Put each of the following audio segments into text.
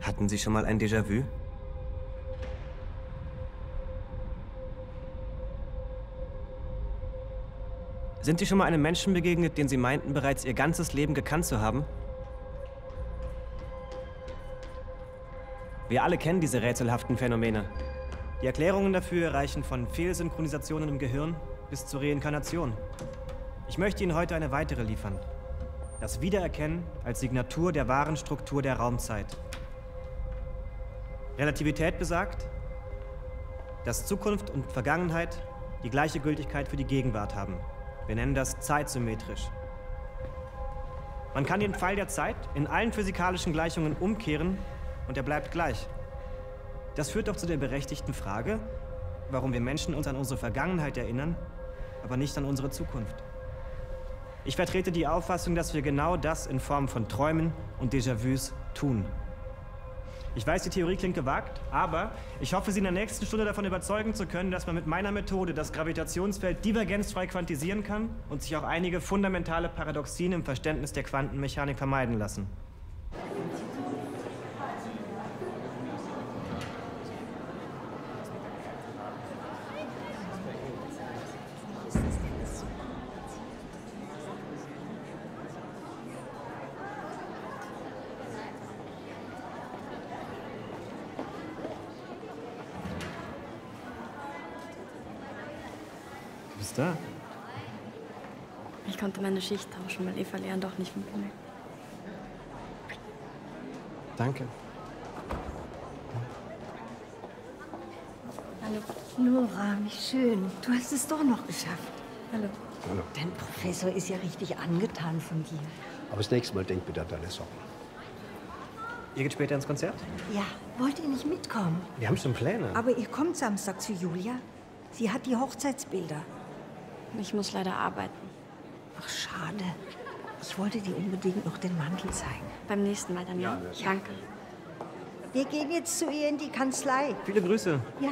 Hatten Sie schon mal ein Déjà-vu? Sind Sie schon mal einem Menschen begegnet, den Sie meinten, bereits Ihr ganzes Leben gekannt zu haben? Wir alle kennen diese rätselhaften Phänomene. Die Erklärungen dafür reichen von Fehlsynchronisationen im Gehirn bis zur Reinkarnation. Ich möchte Ihnen heute eine weitere liefern. Das Wiedererkennen als Signatur der wahren Struktur der Raumzeit. Relativität besagt, dass Zukunft und Vergangenheit die gleiche Gültigkeit für die Gegenwart haben. Wir nennen das zeitsymmetrisch. Man kann den Pfeil der Zeit in allen physikalischen Gleichungen umkehren und er bleibt gleich. Das führt doch zu der berechtigten Frage, warum wir Menschen uns an unsere Vergangenheit erinnern, aber nicht an unsere Zukunft. Ich vertrete die Auffassung, dass wir genau das in Form von Träumen und Déjà-vus tun. Ich weiß, die Theorie klingt gewagt, aber ich hoffe, Sie in der nächsten Stunde davon überzeugen zu können, dass man mit meiner Methode das Gravitationsfeld divergenzfrei quantisieren kann und sich auch einige fundamentale Paradoxien im Verständnis der Quantenmechanik vermeiden lassen. Du bist da? Ich konnte meine Schicht tauschen, weil Eva Leon doch nicht funktioniert. Danke. Hallo. Nora, wie schön. Du hast es doch noch geschafft. Hallo. Hallo. Dein Professor ist ja richtig angetan von dir. Aber das nächste Mal denk bitte an deine Socken. Ihr geht später ins Konzert? Ja, wollt ihr nicht mitkommen? Wir haben schon Pläne. Aber ihr kommt Samstag zu Julia. Sie hat die Hochzeitsbilder. Ich muss leider arbeiten. Ach, schade. Ich wollte dir unbedingt noch den Mantel zeigen. Beim nächsten Mal dann, ja? Danke. Wir gehen jetzt zu ihr in die Kanzlei. Viele Grüße. Ja.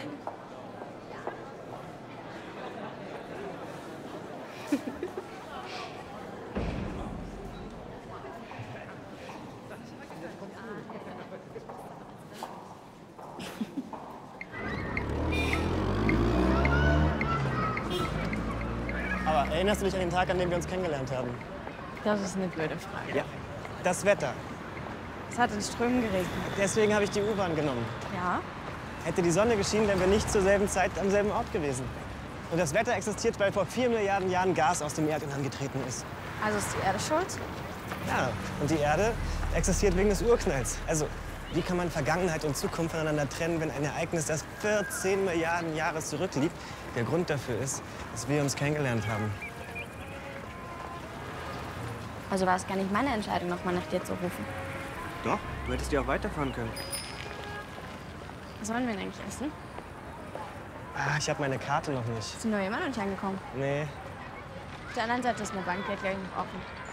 Aber erinnerst du dich an den Tag, an dem wir uns kennengelernt haben? Das ist eine blöde Frage. Ja. Das Wetter. Es hat in Strömen geregnet. Deswegen habe ich die U-Bahn genommen. Ja? Hätte die Sonne geschienen, wären wir nicht zur selben Zeit am selben Ort gewesen. Und das Wetter existiert, weil vor 4 Milliarden Jahren Gas aus dem Erdkern getreten ist. Also ist die Erde schuld? Ja, und die Erde existiert wegen des Urknalls. Also, wie kann man Vergangenheit und Zukunft voneinander trennen, wenn ein Ereignis, das 14 Milliarden Jahre zurückliegt, der Grund dafür ist, dass wir uns kennengelernt haben? Also war es gar nicht meine Entscheidung, nochmal nach dir zu rufen. Doch, du hättest ja auch weiterfahren können. Was wollen wir denn eigentlich essen? Ah, ich habe meine Karte noch nicht. Ist die neue immer noch nicht angekommen? Nee. Auf der anderen Seite ist eine Bank, die hat gleich noch offen.